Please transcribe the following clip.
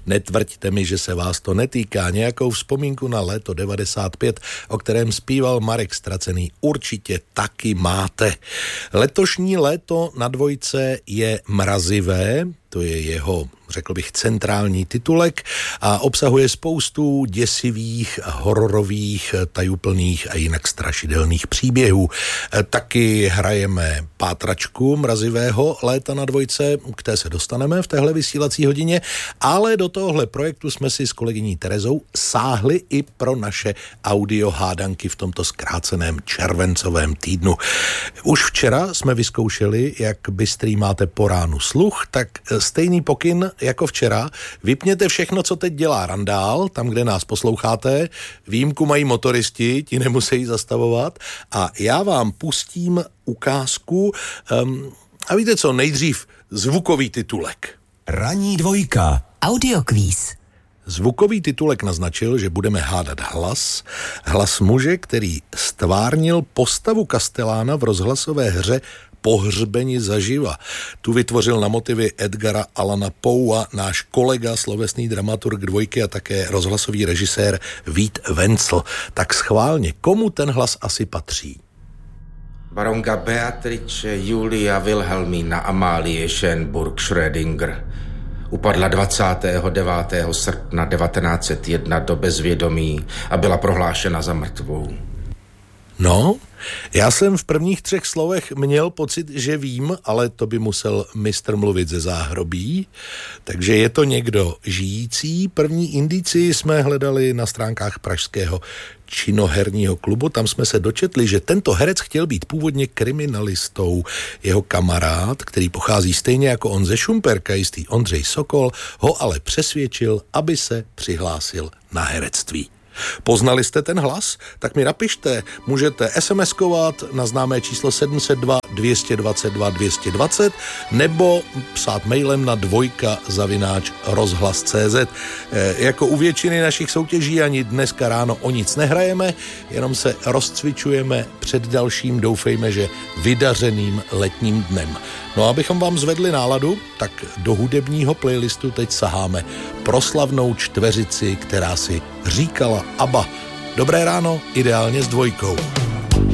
Netvrďte mi, že se vás to netýká. Nějakou vzpomínku na léto 95, o kterém zpíval Marek Stracený, určitě taky máte. Letošní léto na Dvojce je mrazivé, to je jeho, řekl bych, centrální titulek a obsahuje spoustu děsivých, hororových, tajuplných a jinak strašidelných příběhů. Taky hrajeme pátračku mrazivého léta na Dvojce, k té se dostaneme v téhle vysílací hodině, ale do tohohle projektu jsme si s kolegyní Terezou sáhli i pro naše audio hádanky v tomto zkráceném červencovém týdnu. Už včera jsme vyzkoušeli, jak bystrý máte po ránu sluch, tak stejný pokyn jako včera. Vypněte všechno, co teď dělá randál, tam, kde nás posloucháte. Výjimku mají motoristi, ti nemusí zastavovat. A já vám pustím ukázku. A víte co, nejdřív zvukový titulek. Ranní dvojka. Audiokvíz. Zvukový titulek naznačil, že budeme hádat hlas muže, který stvárnil postavu Kastelána v rozhlasové hře Pohřbeni zaživa. Tu vytvořil na motivy Edgara Allana Poea náš kolega, slovesný dramaturg Dvojky a také rozhlasový režisér Vít Vencl. Tak schválně, komu ten hlas asi patří? Baronka Beatrice Julia Wilhelmína Amálie Schönburg-Schrödinger upadla 29. srpna 1901 do bezvědomí a byla prohlášena za mrtvou. No, já jsem v prvních 3 slovech měl pocit, že vím, ale to by musel mistr mluvit ze záhrobí. Takže je to někdo žijící. První indici jsme hledali na stránkách pražského činoherního klubu. Tam jsme se dočetli, že tento herec chtěl být původně kriminalistou. Jeho kamarád, který pochází stejně jako on ze Šumperka, jistý Ondřej Sokol, ho ale přesvědčil, aby se přihlásil na herectví. Poznali jste ten hlas? Tak mi napište, můžete SMS-kovat na známé číslo 702 222 220 nebo psát mailem na dvojka@rozhlas.cz. Jako u většiny našich soutěží ani dneska ráno o nic nehrajeme, jenom se rozcvičujeme před dalším, doufejme, že vydařeným letním dnem. No a abychom vám zvedli náladu, tak do hudebního playlistu teď saháme proslavnou čtveřici, která si říkala ABBA. Dobré ráno, ideálně s Dvojkou.